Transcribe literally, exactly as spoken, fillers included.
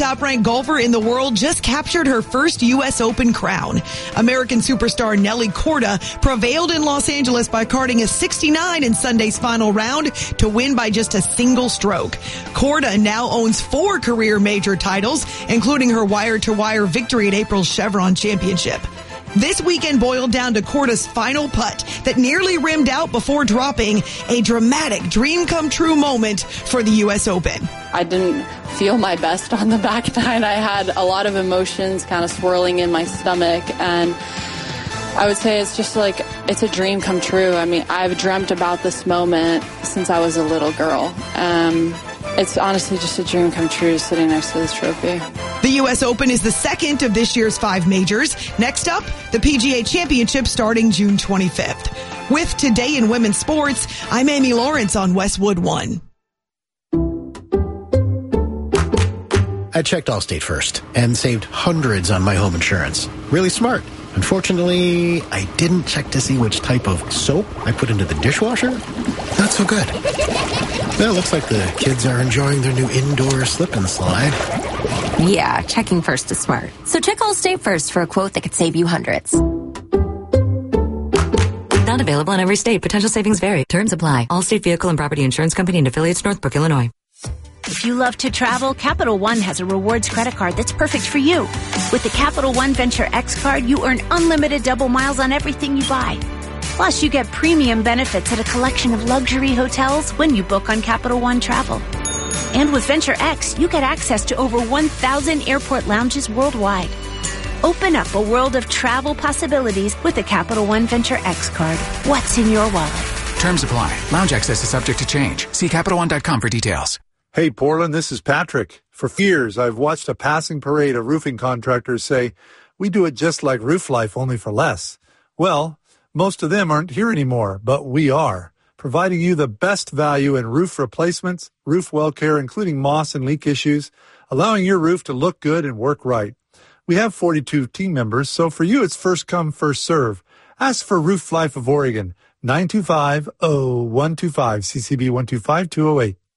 top-ranked golfer in the world just captured her first U S Open crown. American superstar Nelly Korda prevailed in Los Angeles by carding a sixty-nine in Sunday's final round to win by just a single stroke. Korda now owns four career major titles, including her wire-to-wire victory at April's Chevron Championship. This weekend boiled down to Korda's final putt that nearly rimmed out before dropping, a dramatic dream-come-true moment for the U S Open. I didn't feel my best on the back nine. I had a lot of emotions kind of swirling in my stomach, and I would say it's just like, it's a dream come true. I mean, I've dreamt about this moment since I was a little girl. Um, it's honestly just a dream come true sitting next to this trophy. The U S Open is the second of this year's five majors. Next up, the P G A Championship starting June twenty-fifth. With Today in Women's Sports, I'm Amy Lawrence on Westwood One. I checked Allstate first and saved hundreds on my home insurance. Really smart. Unfortunately, I didn't check to see which type of soap I put into the dishwasher. Not so good. Well, it looks like the kids are enjoying their new indoor slip and slide. Yeah, checking first is smart. So check Allstate first for a quote that could save you hundreds. Not available in every state. Potential savings vary. Terms apply. Allstate Vehicle and Property Insurance Company and affiliates, Northbrook, Illinois. If you love to travel, Capital One has a rewards credit card that's perfect for you. With the Capital One Venture X card, you earn unlimited double miles on everything you buy. Plus, you get premium benefits at a collection of luxury hotels when you book on Capital One Travel. And with Venture X, you get access to over one thousand airport lounges worldwide. Open up a world of travel possibilities with the Capital One Venture X card. What's in your wallet? Terms apply. Lounge access is subject to change. See Capital One dot com for details. Hey, Portland, this is Patrick. For years, I've watched a passing parade of roofing contractors say, we do it just like Roof Life, only for less. Well, most of them aren't here anymore, but we are, providing you the best value in roof replacements, roof well care, including moss and leak issues, allowing your roof to look good and work right. We have forty-two team members, so for you, it's first come, first serve. Ask for Roof Life of Oregon, nine two five, zero one two five, C C B one two five two zero eight.